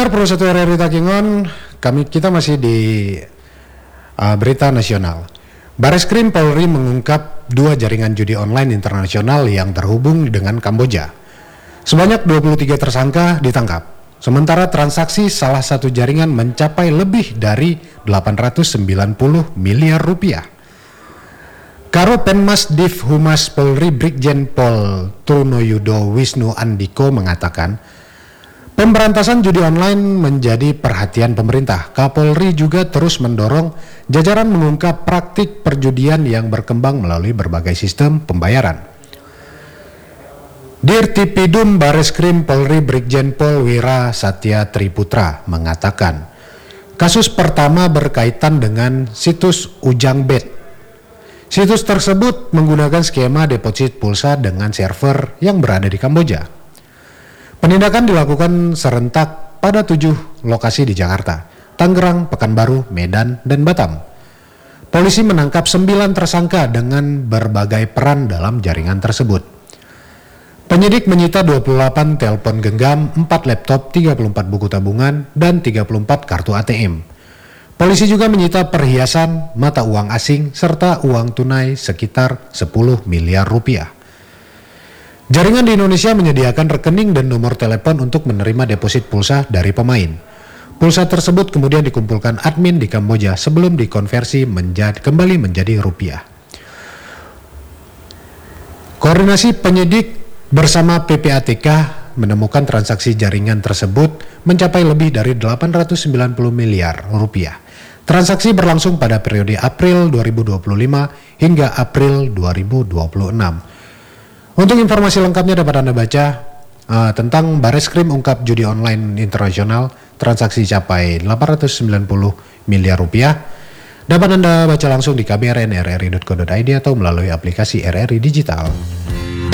Pendengar Pro 1 RRI Takingon, kita masih di berita nasional. Bareskrim Polri mengungkap 2 jaringan judi online internasional yang terhubung dengan Kamboja. Sebanyak 23 tersangka ditangkap. Sementara transaksi salah satu jaringan mencapai lebih dari 890 miliar rupiah. Karo Penmas Div Humas Polri Brigjen Pol Trunoyudo Wisnu Andiko mengatakan, pemberantasan judi online menjadi perhatian pemerintah. Kapolri juga terus mendorong jajaran mengungkap praktik perjudian yang berkembang melalui berbagai sistem pembayaran. Dirtipidum Bareskrim Polri Brigjen Pol Wira Satya Triputra mengatakan, kasus pertama berkaitan dengan situs Ujangbet. Situs tersebut menggunakan skema deposit pulsa dengan server yang berada di Kamboja. Penindakan dilakukan serentak pada 7 lokasi di Jakarta, Tangerang, Pekanbaru, Medan, dan Batam. Polisi menangkap 9 tersangka dengan berbagai peran dalam jaringan tersebut. Penyidik menyita 28 telepon genggam, 4 laptop, 34 buku tabungan, dan 34 kartu ATM. Polisi juga menyita perhiasan, mata uang asing, serta uang tunai sekitar 10 miliar rupiah. Jaringan di Indonesia menyediakan rekening dan nomor telepon untuk menerima deposit pulsa dari pemain. Pulsa tersebut kemudian dikumpulkan admin di Kamboja sebelum dikonversi kembali menjadi rupiah. Koordinasi penyidik bersama PPATK menemukan transaksi jaringan tersebut mencapai lebih dari 890 miliar rupiah. Transaksi berlangsung pada periode April 2025 hingga April 2026. Untuk informasi lengkapnya dapat Anda baca tentang Bareskrim ungkap judi online internasional, transaksi capai 890 miliar rupiah. Dapat Anda baca langsung di kbrn.rri.co.id atau melalui aplikasi RRI Digital.